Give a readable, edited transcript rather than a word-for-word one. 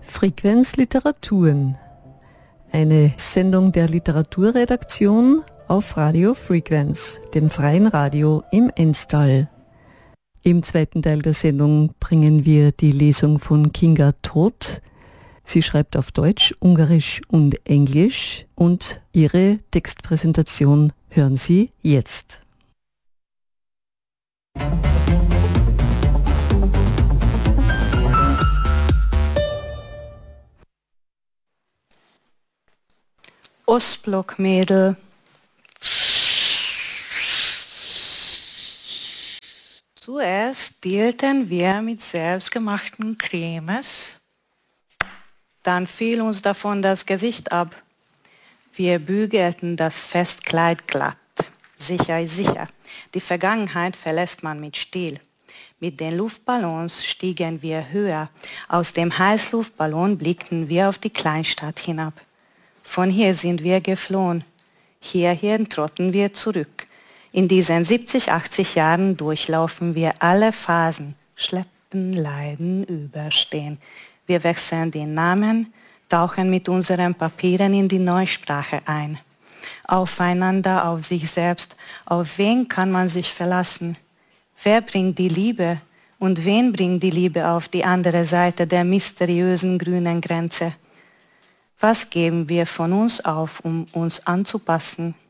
Frequenz Literaturen, eine Sendung der Literaturredaktion auf Radio Frequenz, dem freien Radio im Enstal. Im zweiten Teil der Sendung bringen wir die Lesung von Kinga Todt. Sie schreibt auf Deutsch, Ungarisch und Englisch und ihre Textpräsentation hören Sie jetzt. Ostblockmädel. Zuerst dealten wir mit selbstgemachten Cremes, dann fiel uns davon das Gesicht ab. Wir bügelten das Festkleid glatt. Sicher ist sicher, die Vergangenheit verlässt man mit Stil. Mit den Luftballons stiegen wir höher. Aus dem Heißluftballon blickten wir auf die Kleinstadt hinab. Von hier sind wir geflohen. Hierhin trotten wir zurück. In diesen 70, 80 Jahren durchlaufen wir alle Phasen. Schleppen, leiden, überstehen. Wir wechseln den Namen, tauchen mit unseren Papieren in die Neusprache ein. Aufeinander, auf sich selbst. Auf wen kann man sich verlassen? Wer bringt die Liebe? Und wen bringt die Liebe auf die andere Seite der mysteriösen grünen Grenze? Was geben wir von uns auf, um uns anzupassen?